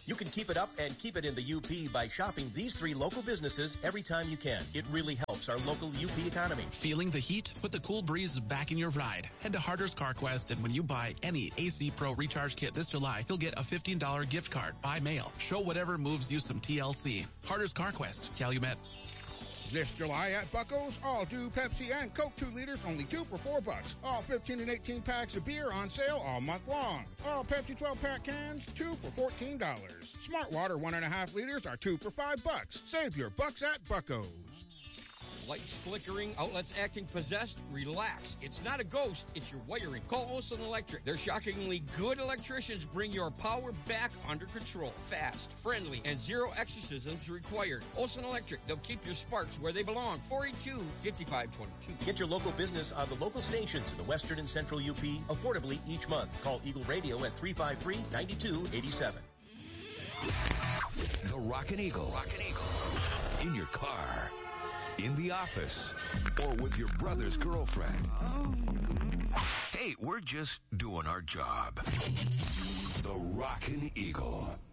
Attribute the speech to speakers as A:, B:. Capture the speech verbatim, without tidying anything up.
A: You can keep it up and keep it in the U P by shopping these three local businesses every time you can. It really helps our local U P economy.
B: Feeling the heat? Put the cool breeze back in your ride. Head to Harder's CarQuest, and when you buy any A C Pro recharge kit this July, you'll get a fifteen dollars gift card by mail. Show whatever moves you some T L C. Harder's CarQuest, Calumet.
C: This July at Bucko's, all Dew, Pepsi, and Coke two liters, only two for four bucks. All fifteen and eighteen packs of beer on sale all month long. All Pepsi twelve pack cans, two for fourteen dollars. Smart Water one and a half liters are two for five bucks. Save your bucks at Bucko's.
D: Lights flickering, outlets acting possessed? Relax. It's not a ghost, it's your wiring. Call Olson Electric. Their shockingly good electricians bring your power back under control. Fast, friendly, and zero exorcisms required. Olson Electric. They'll keep your sparks where they belong. four eight two, five five two two.
A: Get your local business on the local stations in the Western and Central U P affordably each month. Call Eagle Radio at three five three, nine two eight seven.
E: The Rockin' Eagle. Rockin' Eagle. In your car, in the office, or with your brother's girlfriend. Hey, we're just doing our job. The Rockin' Eagle.